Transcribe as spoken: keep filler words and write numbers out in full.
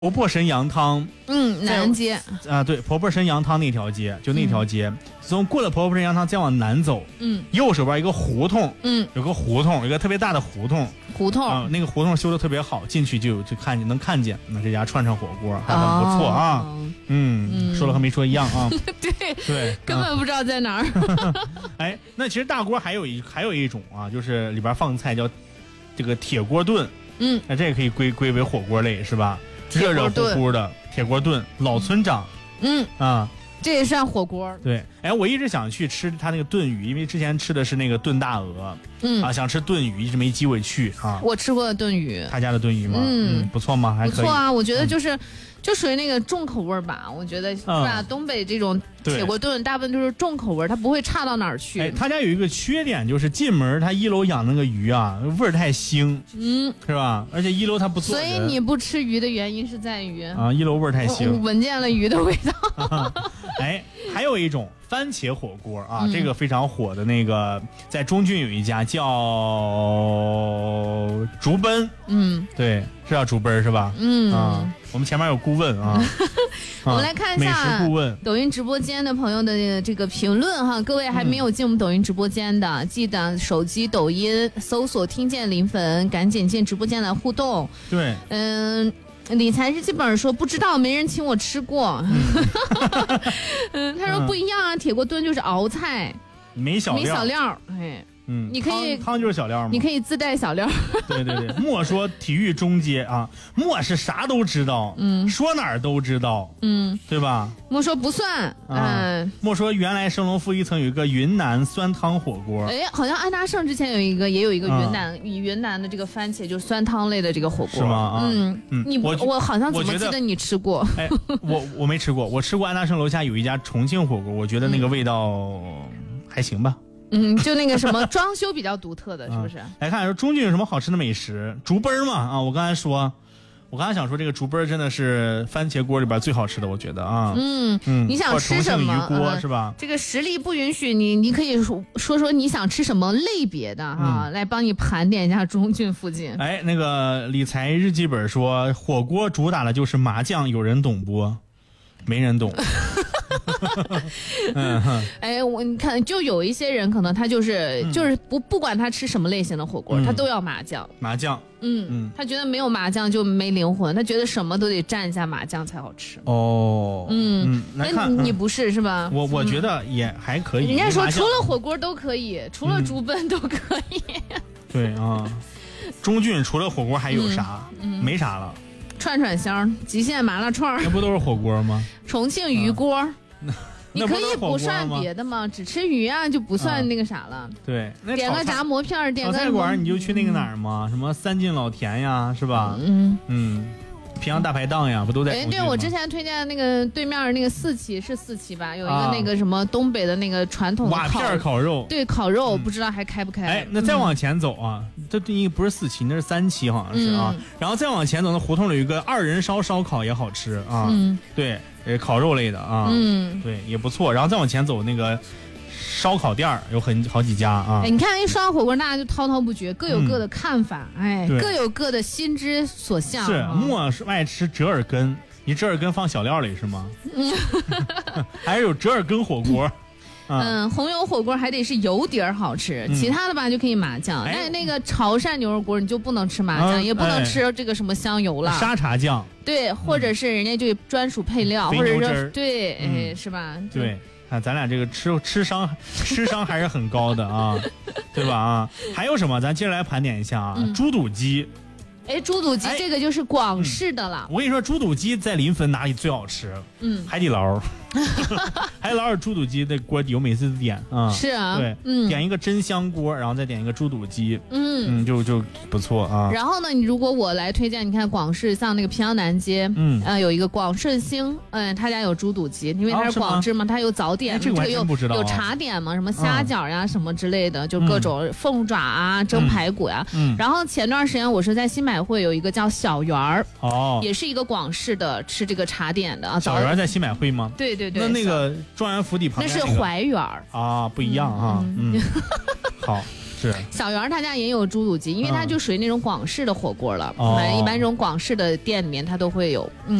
婆婆神羊汤， 嗯，南街啊，对，婆婆神羊汤那条街，就那条街，嗯、从过了婆婆神羊汤再往南走， 嗯， 右手边一个胡同， 嗯， 有个胡同，有个特别大的胡同， 胡同啊，那个胡同修的特别好，进去就就看见能看见，那这家串串火锅还很不错啊，哦、嗯, 嗯，说了和没说一样啊， 对对， 根本不知道在哪儿。 哎，那其实大锅还有一还有一种啊，就是里边放菜叫这个铁锅炖， 嗯， 那这个可以归归为火锅类是吧？热热乎乎的铁锅炖，老村长， 嗯啊， 这也算火锅。 对，哎，我一直想去吃他那个炖鱼，因为之前吃的是那个炖大鹅， 嗯啊，想吃炖鱼，一直没机会去啊。 我吃过炖鱼， 他家的炖鱼吗？ 嗯， 嗯不错吗？还可以。 不错啊，我觉得就是。嗯就属于那个重口味吧，我觉得是吧？嗯、东北这种铁锅炖大部分都是重口味，它不会差到哪儿去。 哎，他家有一个缺点就是进门，他一楼养那个鱼啊，味儿太腥， 嗯， 是吧？而且一楼他不做。 所以你不吃鱼的原因是在于啊，一楼味儿太腥， 闻见了鱼的味道。 啊、哎，还有一种番茄火锅啊、嗯，这个非常火的那个，在中郡有一家叫竹奔， 嗯， 对，是叫竹奔是吧？ 嗯啊。我们前面有顾问啊， 我们来看一下美食顾问抖音直播间的朋友的这个评论哈，各位还没有进我们抖音直播间的，嗯、记得手机抖音搜索听见临粉，赶紧进直播间来互动。 对， 嗯。理财日记本说不知道，没人请我吃过。嗯，他说不一样啊，铁锅炖就是熬菜， 没小料， 没小料，哎。 嗯， 你可以汤, 汤就是小料吗？ 你可以自带小料。 对对对，莫说体育中街啊，莫是啥都知道， 嗯， 说哪儿都知道， 嗯， 对吧？ 莫说不算，嗯、 啊，莫说原来升龙负一层有一个云南酸汤火锅， 哎，好像安达盛之前有一个，也有一个云南，以、啊、云南的这个番茄就是酸汤类的这个火锅， 是吗？啊、 嗯嗯，你我我好像怎么记得你吃过？ 哎，我我没吃过，我吃过安达盛楼下有一家重庆火锅，我觉得那个味道还行吧。 嗯，就那个什么装修比较独特的，是不是？ 嗯、来看说中郡有什么好吃的美食？竹奔嘛啊，我刚才说，我刚才想说这个竹奔真的是番茄锅里边最好吃的，我觉得啊。 嗯嗯，你想吃什么？ 鱼锅、嗯、是吧？ 这个实力不允许你，你可以说说说你想吃什么类别的哈、啊嗯，来帮你盘点一下中郡附近。 哎，那个理财日记本说火锅主打的就是麻酱，有人懂不？没人懂。 嗯，哎，我你看，就有一些人可能他就是、嗯、就是不不管他吃什么类型的火锅，嗯、他都要麻酱。 麻酱， 嗯嗯，他觉得没有麻酱就没灵魂，他觉得什么都得蘸一下麻酱才好吃。 哦， 嗯， 那、嗯、 你不是是吧？ 我我觉得也还可以。 人家说除了火锅都可以，除了竹奔都可以。 嗯、对啊，中郡除了火锅还有啥？ 嗯嗯、 没啥了。 串串香、极限麻辣串， 那不都是火锅吗？ 重庆鱼锅。啊你可以不涮别的吗？只吃鱼啊，就不算那个啥了。啊、 对， 点个炸馍片，点个炒菜馆你就去那个哪儿吗？嗯、什么三晋老田呀，是吧？ 嗯嗯，平阳大排档呀，不都在？ 哎，对，我之前推荐那个对面那个四期是四期吧，有一个那个什么东北的那个传统的瓦片烤肉， 对，烤肉、嗯、不知道还开不开？ 哎，那再往前走啊，这第一不是四期，那是三期好像是啊。嗯、然后再往前走，那胡同里有一个二人烧烧烤也好吃啊。 嗯， 对。呃，烤肉类的啊， 嗯， 对，也不错。然后再往前走，那个烧烤店有很好几家啊。 哎，你看一说到火锅，大家就滔滔不绝，各有各的看法，嗯、哎，各有各的心之所向。 是，莫是爱吃折耳根，你折耳根放小料里是吗？嗯，还是有折耳根火锅。 嗯，红油火锅还得是油底儿好吃，嗯、其他的吧就可以麻酱。但是、哎、那个潮汕牛肉锅你就不能吃麻酱，嗯、也不能吃这个什么香油了。 沙茶酱。 对，或者是人家就专属配料， 嗯、 或者是对，嗯、哎，是吧？ 对，啊，咱俩这个吃吃商吃商还是很高的啊，对吧？啊，还有什么？咱接着来盘点一下啊，嗯、猪肚鸡。 哎，猪肚鸡这个就是广式的了。 嗯、我跟你说，猪肚鸡在临汾哪里最好吃？ 嗯， 海底捞。海底捞有猪肚鸡的锅底，我每次都点啊。 是啊， 对， 嗯， 点一个真香锅，然后再点一个猪肚鸡， 嗯嗯，就就不错啊。 然后呢，你如果我来推荐，你看广式像那个平阳南街，嗯，呃，有一个广顺兴，嗯，他家有猪肚鸡，因为他是广式嘛，他有早点， 这个我真不知道， 有茶点嘛，什么虾饺呀、什么之类的，就各种凤爪啊、蒸排骨呀。嗯。然后前段时间我是在新百汇有一个叫小园儿，哦，也是一个广式的吃这个茶点的啊。 小园在新百汇吗？ 对对对。 那那个状元府邸旁边那是怀园儿啊，不一样啊，嗯。好， 是小园他家也有猪肚鸡，因为它就属于那种广式的火锅了。嗯、一般这种广式的店里面它都会有。嗯。